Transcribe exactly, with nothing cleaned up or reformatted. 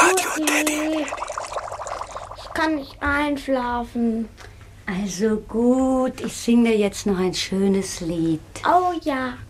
Radio Daddy. Ich kann nicht einschlafen. Also gut, ich singe dir jetzt noch ein schönes Lied. Oh ja.